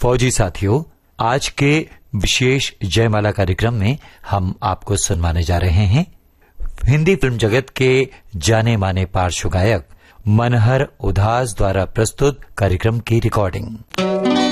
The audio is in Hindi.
फौजी साथियों, आज के विशेष जयमाला कार्यक्रम में हम आपको सुनवाने जा रहे हैं हिंदी फिल्म जगत के जाने माने पार्श्व गायक मनहर उदास द्वारा प्रस्तुत कार्यक्रम की रिकॉर्डिंग।